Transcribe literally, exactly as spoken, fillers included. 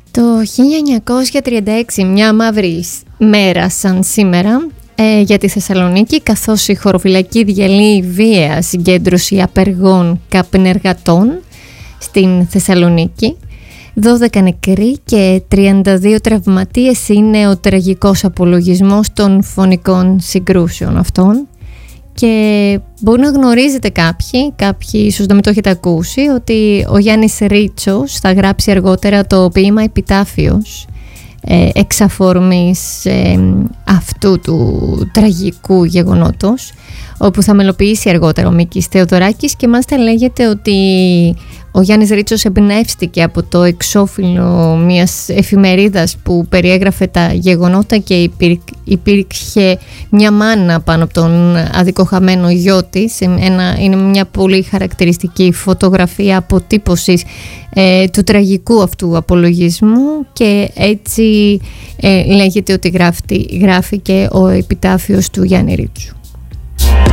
Το χίλια εννιακόσια τριάντα έξι, μια μαύρη μέρα σαν σήμερα ε, για τη Θεσσαλονίκη, καθώς η χωροφυλακή διαλύει βία συγκέντρωση απεργών καπνεργατών στην Θεσσαλονίκη. δώδεκα νεκροί και τριάντα δύο τραυματίες είναι ο τραγικός απολογισμός των φωνικών συγκρούσεων αυτών. Και μπορεί να γνωρίζετε κάποιοι, κάποιοι ίσως να μην το έχετε ακούσει, ότι ο Γιάννης Ρίτσος θα γράψει αργότερα το ποίημα «Επιτάφιος» ε, εξ αφορμής ε, αυτού του τραγικού γεγονότος, όπου θα μελοποιήσει αργότερα ο Μίκης Θεοδωράκης, και μάλιστα λέγεται ότι ο Γιάννης Ρίτσος εμπνεύστηκε από το εξώφυλλο μιας εφημερίδας που περιέγραφε τα γεγονότα και υπήρχε μια μάνα πάνω από τον αδικοχαμένο γιο της. Ένα, είναι μια πολύ χαρακτηριστική φωτογραφία αποτύπωσης ε, του τραγικού αυτού απολογισμού, και έτσι ε, λέγεται ότι γράφει, γράφει και ο επιτάφιος του Γιάννη Ρίτσου.